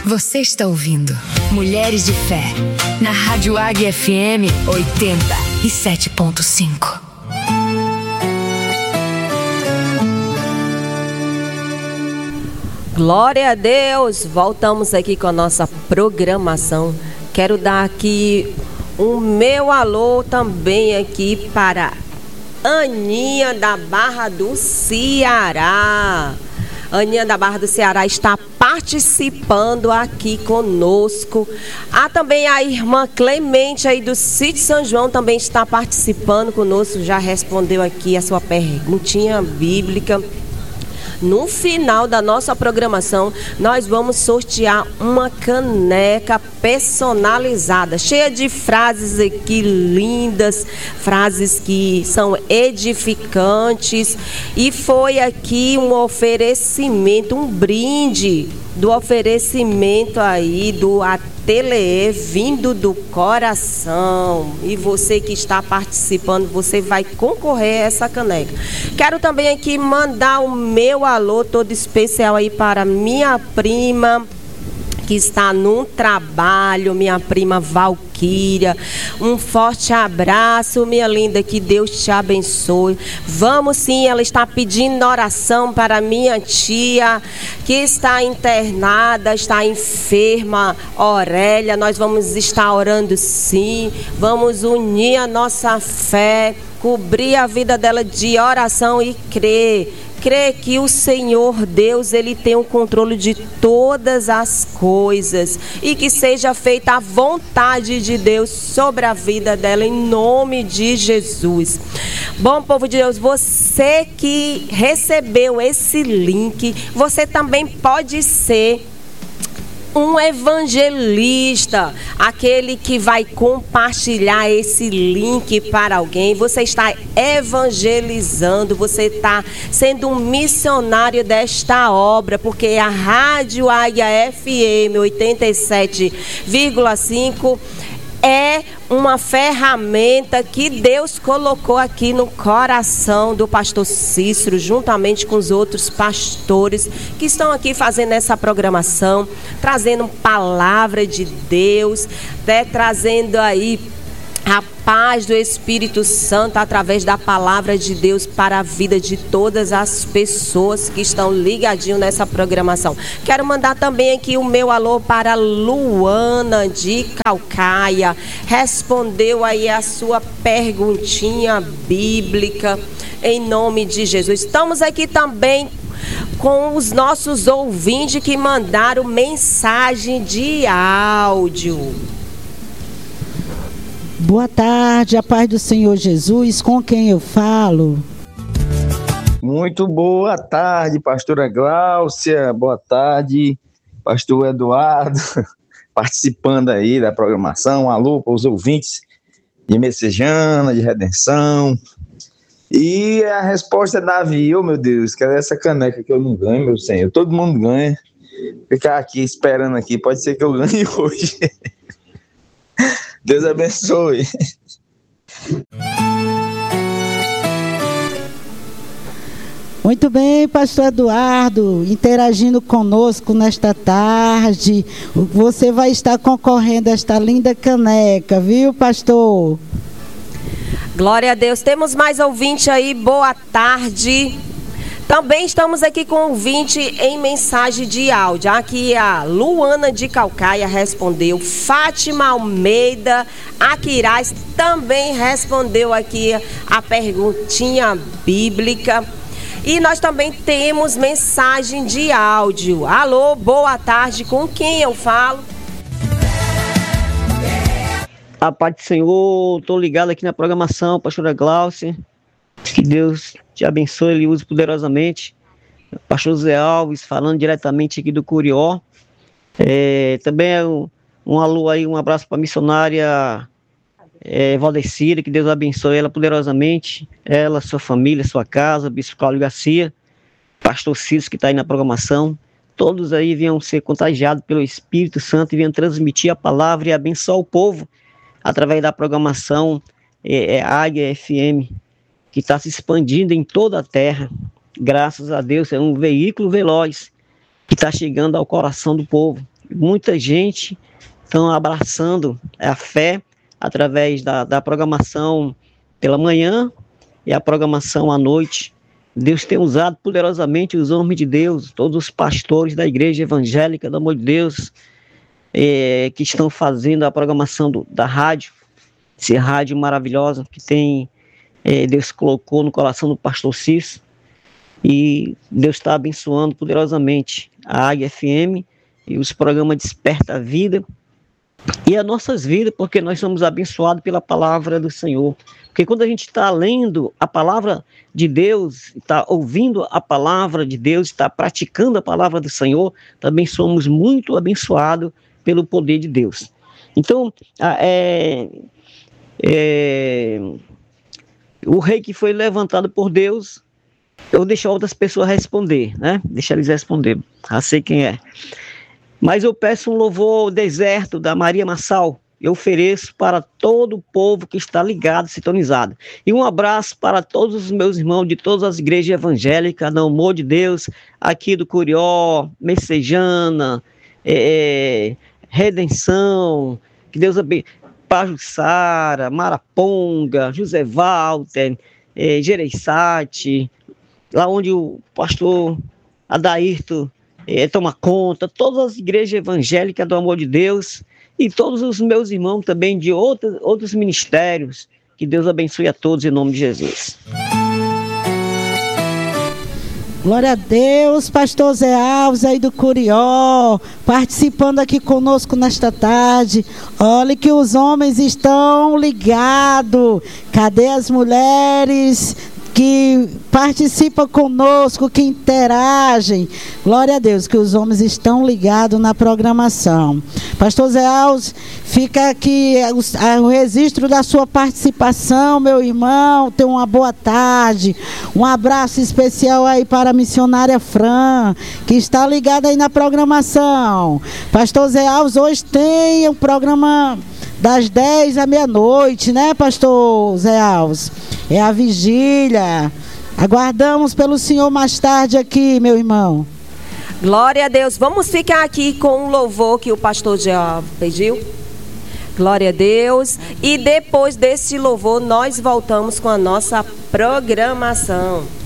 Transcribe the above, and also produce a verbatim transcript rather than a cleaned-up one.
Você está ouvindo Mulheres de Fé, na Rádio Águia F M oitenta e sete ponto cinco. Glória a Deus! Voltamos aqui com a nossa programação. Quero dar aqui o meu alô também aqui para Aninha da Barra do Ceará. Aninha da Barra do Ceará está participando aqui conosco. Há também a irmã Clemente aí do Sítio São João também está participando conosco. Já respondeu aqui a sua perguntinha bíblica. No final da nossa programação, nós vamos sortear uma caneca personalizada, cheia de frases aqui lindas, frases que são edificantes. E foi aqui um oferecimento, um brinde do oferecimento aí do Ateliê vindo do coração. E você que está participando, você vai concorrer a essa caneca. Quero também aqui mandar o meu alô todo especial aí para minha prima que está num trabalho, minha prima Valquíria. Um forte abraço, minha linda, que Deus te abençoe. Vamos sim, ela está pedindo oração para minha tia, que está internada, está enferma, Aurélia. Nós vamos estar orando sim, vamos unir a nossa fé, cobrir a vida dela de oração e crer. Crê que o Senhor Deus, Ele tem o controle de todas as coisas e que seja feita a vontade de Deus sobre a vida dela, em nome de Jesus. Bom, povo de Deus, você que recebeu esse link, você também pode ser um evangelista, aquele que vai compartilhar esse link para alguém. Você está evangelizando, você está sendo um missionário desta obra, porque a Rádio Águia F M oitenta e sete vírgula cinco é uma ferramenta que Deus colocou aqui no coração do pastor Cícero, juntamente com os outros pastores que estão aqui fazendo essa programação, trazendo palavra de Deus, né, trazendo aí a paz do Espírito Santo através da palavra de Deus para a vida de todas as pessoas que estão ligadinhos nessa programação. Quero mandar também aqui o meu alô para Luana de Calcaia. Respondeu aí a sua perguntinha bíblica em nome de Jesus. Estamos aqui também com os nossos ouvintes que mandaram mensagem de áudio. Boa tarde, a paz do Senhor Jesus, com quem eu falo? Muito boa tarde, pastora Gláucia, boa tarde, pastor Eduardo, participando aí da programação. Alô para os ouvintes de Messejana, de Redenção. E a resposta é Davi, oh meu Deus, cadê essa caneca que eu não ganho, meu Senhor? Todo mundo ganha. Ficar aqui esperando aqui, pode ser que eu ganhe hoje. Deus abençoe. Muito bem, pastor Eduardo, interagindo conosco nesta tarde. Você vai estar concorrendo a esta linda caneca, viu, pastor? Glória a Deus. Temos mais ouvinte aí, boa tarde. Também estamos aqui com ouvinte em mensagem de áudio. Aqui a Luana de Calcaia respondeu. Fátima Almeida Aquiraz também respondeu aqui a perguntinha bíblica. E nós também temos mensagem de áudio. Alô, boa tarde, com quem eu falo? A paz do Senhor, estou ligado aqui na programação, pastora Gláucia. Que Deus te abençoe, Ele use poderosamente. Pastor Zé Alves, falando diretamente aqui do Curió. É, também é um, um alô aí, um abraço para a missionária é, Valdecira, que Deus abençoe ela poderosamente. Ela, sua família, sua casa, Bispo Cláudio Garcia, Pastor Cícero, que está aí na programação. Todos aí venham ser contagiados pelo Espírito Santo e venham transmitir a palavra e abençoar o povo através da programação é, é, Águia F M, que está se expandindo em toda a terra. Graças a Deus, é um veículo veloz que está chegando ao coração do povo. muita gente estão abraçando a fé através da, da programação pela manhã e a programação à noite. Deus tem usado poderosamente os homens de Deus, todos os pastores da igreja evangélica do amor de Deus, é, que estão fazendo a programação do, da rádio, essa rádio maravilhosa que tem, é, Deus colocou no coração do pastor Cício, e Deus está abençoando poderosamente a Águia F M e os programas Desperta a Vida e as nossas vidas, porque nós somos abençoados pela palavra do Senhor. Porque quando a gente está lendo a palavra de Deus, está ouvindo a palavra de Deus, está praticando a palavra do Senhor, também somos muito abençoados pelo poder de Deus. Então, é, é, o rei que foi levantado por Deus, eu deixo outras pessoas responder, né? Deixa eles responder, já sei quem é. Mas eu peço um louvor deserto da Maria Massal, eu ofereço para todo o povo que está ligado, sintonizado. E um abraço para todos os meus irmãos de todas as igrejas evangélicas, no amor de Deus, aqui do Curió, Messejana, é, Redenção, que Deus abençoe, Pajuçara, Maraponga, José Walter, é, Gereissati, lá onde o pastor Adairto é, toma conta, todas as igrejas evangélicas do amor de Deus e todos os meus irmãos também de outros, outros ministérios, que Deus abençoe a todos em nome de Jesus. Glória a Deus, pastor Zé Alves aí do Curió, participando aqui conosco nesta tarde. Olha que os homens estão ligados. Cadê as mulheres que participam conosco, que interagem? Glória a Deus, que os homens estão ligados na programação. Pastor Zé Alves, fica aqui o, o registro da sua participação, meu irmão. Tenha uma boa tarde. Um abraço especial aí para a missionária Fran, que está ligada aí na programação. Pastor Zé Alves, hoje tem um programa das dez à meia-noite, né, pastor Zé Alves? É a vigília. Aguardamos pelo senhor mais tarde aqui, meu irmão. Glória a Deus. Vamos ficar aqui com um louvor que o pastor Jeová pediu. Glória a Deus. E depois desse louvor, nós voltamos com a nossa programação.